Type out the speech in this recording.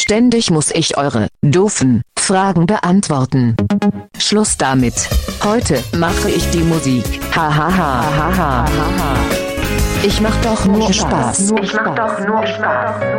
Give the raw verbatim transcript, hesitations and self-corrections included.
Ständig muss ich eure doofen Fragen beantworten. Schluss damit. Heute mache ich die Musik. Ha ha ha ha ha ha ha. Ich mach doch nur Spaß. Ich mach doch nur Spaß.